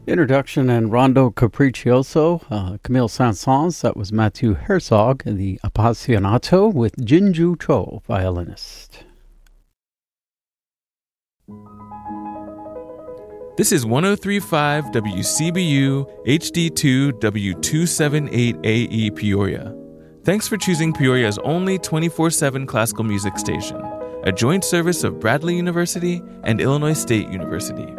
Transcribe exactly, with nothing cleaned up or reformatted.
Introduction and Rondo Capriccioso, uh, Camille Saint-Saëns, that was Matthew Herzog, the Appassionato with Jinju Cho, violinist. This is one oh three point five W C B U H D two W two seventy-eight A E Peoria. Thanks for choosing Peoria's only twenty-four seven classical music station, a joint service of Bradley University and Illinois State University.